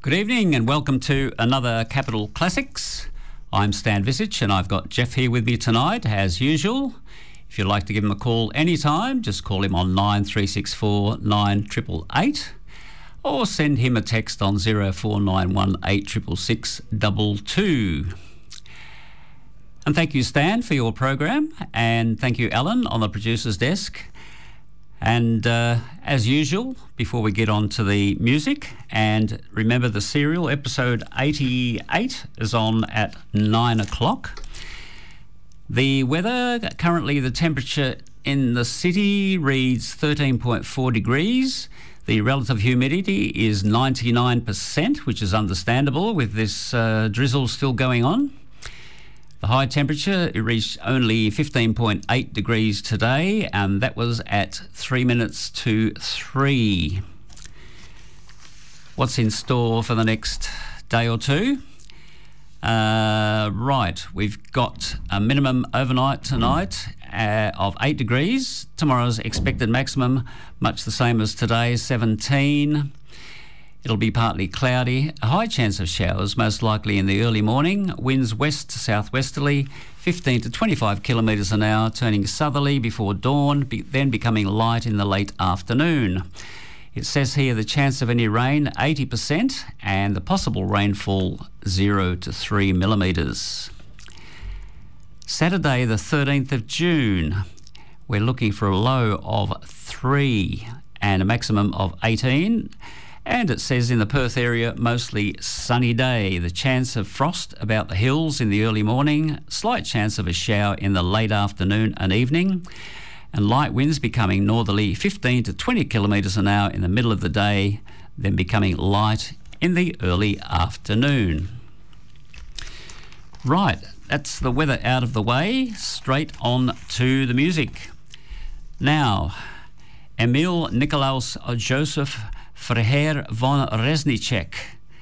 Good evening and welcome to another Capital Classics. I'm Stan Visich and I've got Jeff here with me tonight as usual. If you'd like to give him a call anytime, just call him on 9364 9888 or send him a text on 0491 866 22. And thank you, Stan, for your program, and thank you, Alan, on the producer's desk. And as usual, before we get on to the music, and remember the serial, episode 88 is on at 9 o'clock. The weather, currently the temperature in the city reads 13.4 degrees. The relative humidity is 99%, which is understandable with this drizzle still going on. The high temperature, it reached only 15.8 degrees today, and that was at 3 minutes to 3. What's in store for the next day or two? Right, we've got a minimum overnight tonight of 8 degrees. Tomorrow's expected maximum, much the same as today, 17. It'll be partly cloudy, a high chance of showers, most likely in the early morning. Winds west to southwesterly, 15 to 25 kilometres an hour, turning southerly before dawn, then becoming light in the late afternoon. It says here the chance of any rain, 80%, and the possible rainfall, 0 to 3 millimetres. Saturday, the 13th of June, we're looking for a low of 3 and a maximum of 18. And it says in the Perth area, mostly sunny day. The chance of frost about the hills in the early morning, slight chance of a shower in the late afternoon and evening, and light winds becoming northerly 15 to 20 kilometres an hour in the middle of the day, then becoming light in the early afternoon. Right, that's the weather out of the way. Straight on to the music. Now, Emil Nikolaus Joseph Freiherr von Reznicek.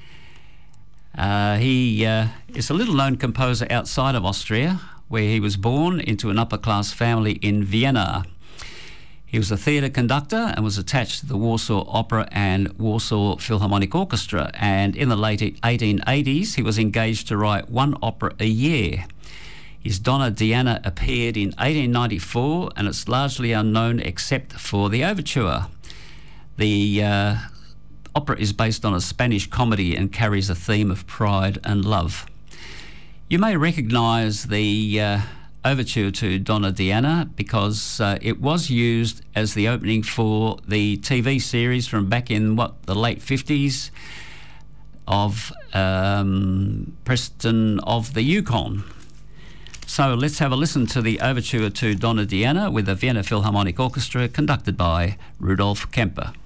He is a little-known composer outside of Austria, where he was born into an upper-class family in Vienna. He was a theatre conductor and was attached to the Warsaw Opera and Warsaw Philharmonic Orchestra, and in the late 1880s he was engaged to write one opera a year. His Donna Diana appeared in 1894, and it's largely unknown except for the overture. The opera is based on a Spanish comedy and carries a theme of pride and love. You may recognise the overture to Donna Diana because it was used as the opening for the TV series from back in, the late 50s of Preston of the Yukon. So let's have a listen to the overture to Donna Diana with the Vienna Philharmonic Orchestra conducted by Rudolf Kemper.